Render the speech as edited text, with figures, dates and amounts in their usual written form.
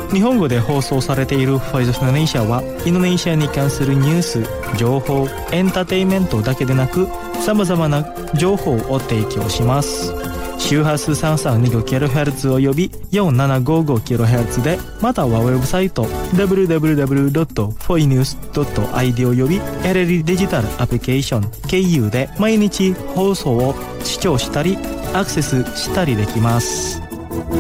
日本語で放送されているフォイスオフインドネシアはインドネシアに関するニュース、情報、エンターテインメントだけでなく様々な情報を提供します。周波数 332kHz および 4755kHz で、またはウェブサイト www.foinews.id および LL デジタルアプリケーション KU で毎日放送を視聴したりアクセスしたりできます。